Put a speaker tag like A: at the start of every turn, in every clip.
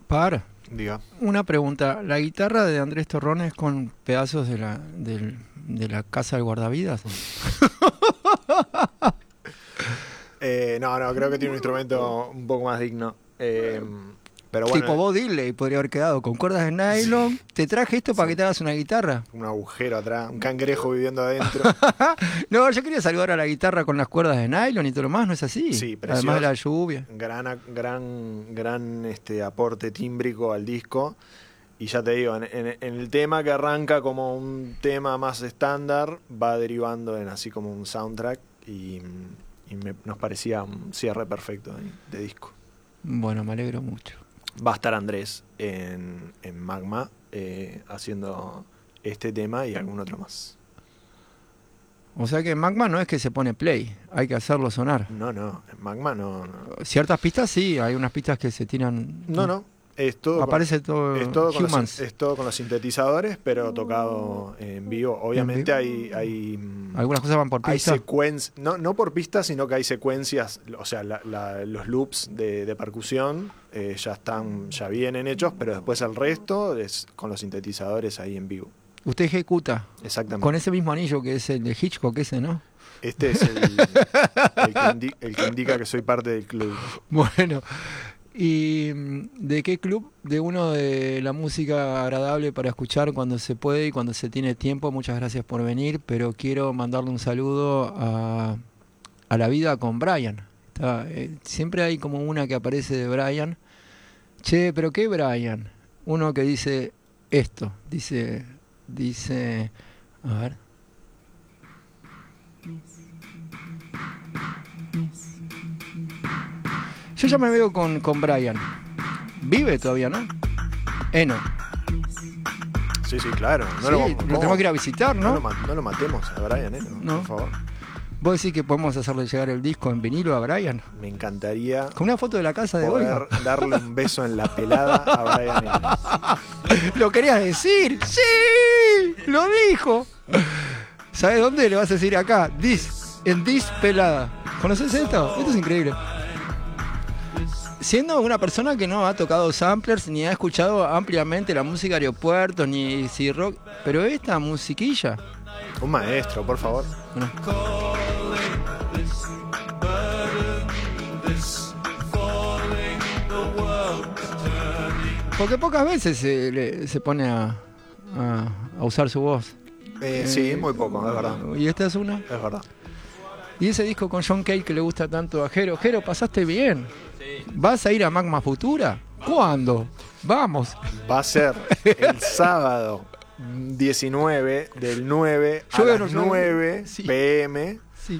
A: Par,
B: Diga.
A: una pregunta. ¿La guitarra de Andrés Torrón es con pedazos de la casa del guardavidas?
B: No, creo que tiene un instrumento un poco más digno. Pero bueno,
A: Tipo Bob Dylan podría haber quedado con cuerdas de nylon. Te traje esto para que te hagas una guitarra.
B: un agujero atrás, un cangrejo viviendo adentro.
A: No, yo quería saludar a la guitarra con las cuerdas de nylon y todo lo más, ¿no es así?
B: Sí, precioso.
A: Además de la lluvia.
B: Gran aporte tímbrico al disco. Y ya te digo, en el tema que arranca como un tema más estándar, va derivando en así como un soundtrack y nos parecía un cierre perfecto de disco.
A: Bueno, me alegro mucho.
B: Va a estar Andrés en Magma haciendo este tema y algún otro más.
A: O sea que en Magma no es que se pone play, hay que hacerlo sonar.
B: No, en Magma no.
A: Ciertas pistas sí, hay unas pistas que se tiran.
B: No. Es todo
A: aparece todo Humans.
B: Es todo con los sintetizadores, pero tocado en vivo. Obviamente hay
A: algunas cosas van por pista.
B: Hay secuencias, no por pista, sino que hay secuencias, o sea, los loops de percusión ya vienen hechos, pero después el resto es con los sintetizadores ahí en vivo.
A: Usted ejecuta.
B: Exactamente.
A: Con ese mismo anillo que es el de Hitchcock, ese, ¿no?
B: Este es el que indica que soy parte del club.
A: Bueno. ¿Y de qué club? De uno de la música agradable para escuchar cuando se puede y cuando se tiene tiempo. Muchas gracias por venir, pero quiero mandarle un saludo a La Vida con Brian. Siempre hay como una que aparece de Brian. Che, pero ¿qué Brian? Uno que dice esto, dice, a ver. Yo ya me veo con Brian. Vive todavía, ¿no? Eno.
B: Sí, claro.
A: Lo tenemos que ir a visitar, ¿no?
B: No lo matemos a Brian,
A: no.
B: Por favor.
A: ¿Vos decís que podemos hacerle llegar el disco en vinilo a Brian?
B: Me encantaría.
A: Con una foto de la casa de
B: poder darle un beso en la pelada a Brian Eno.
A: ¿Lo querías decir? ¡Sí! ¡Lo dijo! ¿Sabes dónde le vas a decir acá? En Dis pelada. ¿Conoces esto? Esto es increíble. Siendo una persona que no ha tocado samplers ni ha escuchado ampliamente la música de aeropuertos ni si rock, pero esta musiquilla.
B: Un maestro, por favor.
A: Bueno. Porque pocas veces se pone a usar su voz.
B: Sí, muy poco, es verdad.
A: ¿Y esta es una?
B: Es verdad.
A: Y ese disco con John Cale que le gusta tanto a Jero. Jero, ¿pasaste bien? Sí. ¿Vas a ir a Magma Futura? ¿Cuándo? Vamos.
B: Va a ser el sábado 19 del 9 a las 9 p.m.
A: Sí.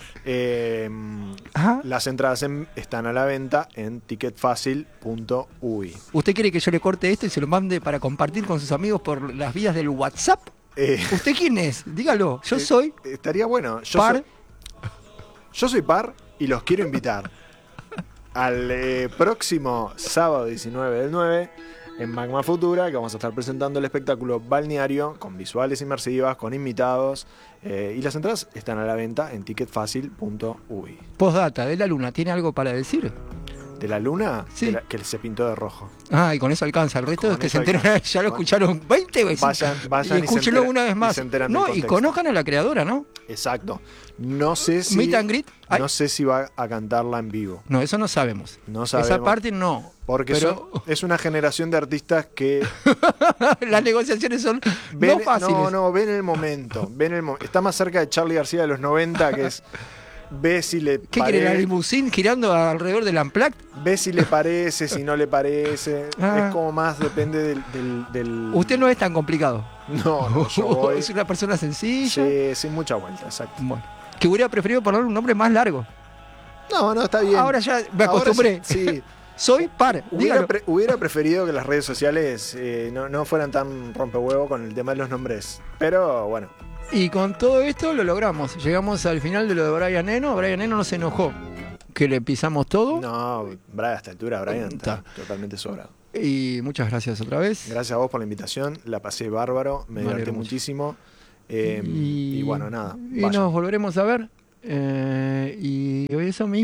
B: Las entradas están a la venta en ticketfacil.uy.
A: ¿Usted quiere que yo le corte esto y se lo mande para compartir con sus amigos por las vías del WhatsApp? ¿Usted quién es? Dígalo. Yo soy...
B: Estaría bueno. Yo soy Par y los quiero invitar al próximo sábado 19 del 9 en Magma Futura, que vamos a estar presentando el espectáculo balneario con visuales inmersivas, con invitados, y las entradas están a la venta en ticketfacil.uy.
A: Postdata, de la Luna, ¿tiene algo para decir?
B: ¿De la Luna?
A: Sí.
B: Que se pintó de rojo.
A: Y con eso alcanza. El resto es que se enteran, ya lo escucharon 20 veces.
B: Vayan
A: y escúchenlo una vez más.
B: Y
A: conozcan a la creadora, ¿no?
B: Exacto. No sé si
A: Meet and greet.
B: No sé si va a cantarla en vivo.
A: No, eso no sabemos.
B: No sabemos.
A: Esa parte no.
B: Porque es una generación de artistas que...
A: Las negociaciones son no fáciles.
B: Ven el momento. Está más cerca de Charly García de los 90, que es... Ve si le
A: ¿Qué quiere, la limusín girando alrededor del Unplugged?
B: Ve si le parece, si no le parece. Es como más, depende del...
A: Usted no es tan complicado.
B: No, yo voy...
A: Es una persona sencilla.
B: Sí, sin mucha vuelta, exacto.
A: Bueno, que hubiera preferido ponerle un nombre más largo.
B: No, está bien.
A: Ahora ya me acostumbré.
B: Sí.
A: Soy Par.
B: Hubiera preferido que las redes sociales no fueran tan rompehuevo con el tema de los nombres. Pero bueno.
A: Y con todo esto lo logramos. Llegamos al final de lo de Brian Eno. Brian Eno no se enojó que le pisamos todo.
B: No, a esta altura Brian está totalmente sobrado.
A: Y muchas gracias otra vez.
B: Gracias a vos por la invitación. La pasé bárbaro. Me divertí muchísimo. Y bueno, nada.
A: Y nos volveremos a ver. Y eso mismo.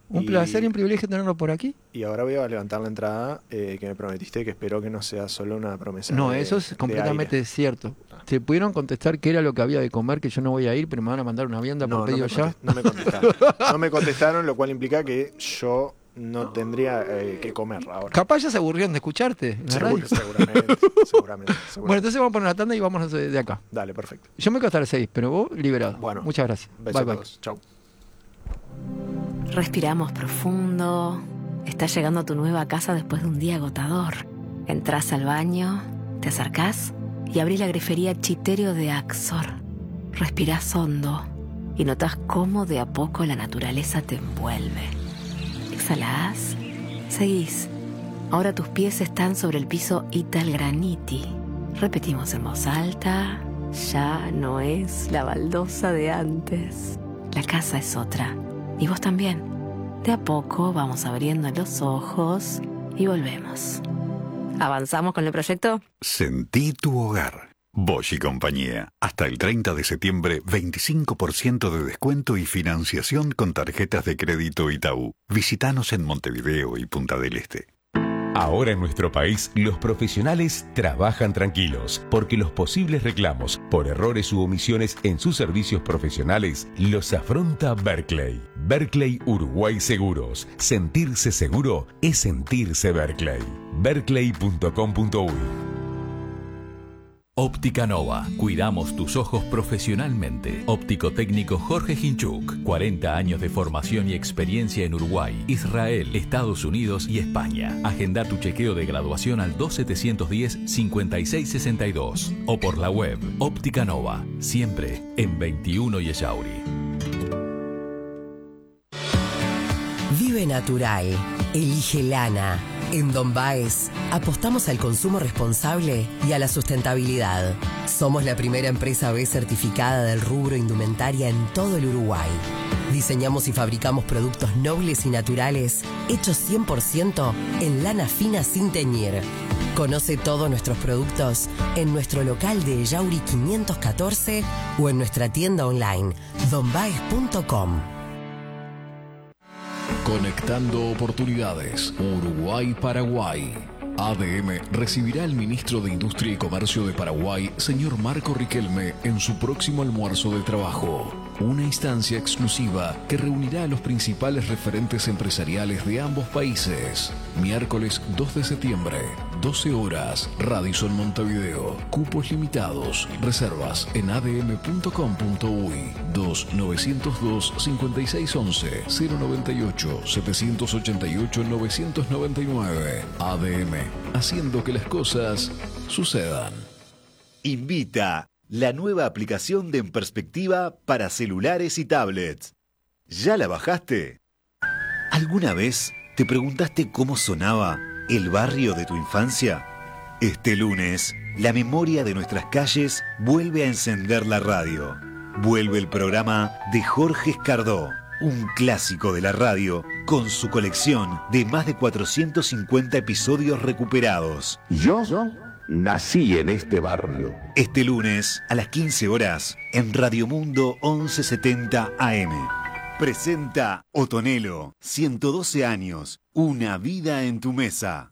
A: Un placer y un privilegio tenerlo por aquí.
B: Y ahora voy a levantar la entrada que me prometiste, que espero que no sea solo una promesa.
A: No, eso es completamente cierto. Te pudieron contestar qué era lo que había de comer, que yo no voy a ir, pero me van a mandar una vianda por pedido ya.
B: No me contestaron. No me contestaron, lo cual implica que yo no tendría que comer ahora.
A: Capaz ya se aburrieron de escucharte.
B: Seguramente.
A: Bueno, entonces vamos a poner la tanda y vámonos de acá.
B: Dale, perfecto.
A: Yo me quedo hasta las 6, pero vos liberado.
B: Bueno.
A: Muchas gracias.
B: Besos a todos. Chau.
C: Respiramos profundo. Estás llegando a tu nueva casa después de un día agotador. Entrás al baño, te acercás y abrís la grifería Chiterio de Axor. Respirás hondo y notás cómo de a poco la naturaleza te envuelve. Exhalás, seguís. Ahora tus pies están sobre el piso Italgraniti. Repetimos en voz alta. Ya no es la baldosa de antes. La casa es otra. Y vos también. De a poco vamos abriendo los ojos y volvemos. ¿Avanzamos con el proyecto?
D: Sentí tu hogar. Bosch y compañía. Hasta el 30 de septiembre, 25% de descuento y financiación con tarjetas de crédito Itaú. Visítanos en Montevideo y Punta del Este.
E: Ahora en nuestro país, los profesionales trabajan tranquilos, porque los posibles reclamos por errores u omisiones en sus servicios profesionales los afronta Berkeley. Berkeley Uruguay Seguros. Sentirse seguro es sentirse Berkeley. Berkeley.com.uy.
F: Óptica Nova. Cuidamos tus ojos profesionalmente. Óptico técnico Jorge Hinchuk. 40 años de formación y experiencia en Uruguay, Israel, Estados Unidos y España. Agenda tu chequeo de graduación al 2710-5662 o por la web. Óptica Nova. Siempre en 21 y Echauri.
G: Vive natural. Elige lana. En Don Baez apostamos al consumo responsable y a la sustentabilidad. Somos la primera empresa B certificada del rubro indumentaria en todo el Uruguay. Diseñamos y fabricamos productos nobles y naturales hechos 100% en lana fina sin teñir. Conoce todos nuestros productos en nuestro local de Yauri 514 o en nuestra tienda online donbaez.com.
H: Conectando oportunidades. Uruguay-Paraguay. ADM recibirá al ministro de Industria y Comercio de Paraguay, señor Marco Riquelme, en su próximo almuerzo de trabajo. Una instancia exclusiva que reunirá a los principales referentes empresariales de ambos países. Miércoles 2 de septiembre, 12 horas, Radisson Montevideo. Cupos limitados. Reservas en adm.com.uy. 2902-5611 098-788-999. ADM, haciendo que las cosas sucedan.
I: Invita la nueva aplicación de En Perspectiva para celulares y tablets. ¿Ya la bajaste? ¿Alguna vez te preguntaste cómo sonaba el barrio de tu infancia? Este lunes, la memoria de nuestras calles vuelve a encender la radio. Vuelve el programa de Jorge Escardó, un clásico de la radio con su colección de más de 450 episodios recuperados.
J: Yo nací en este barrio.
I: Este lunes a las 15 horas en Radio Mundo 1170 AM. Presenta Otonelo, 112 años, una vida en tu mesa.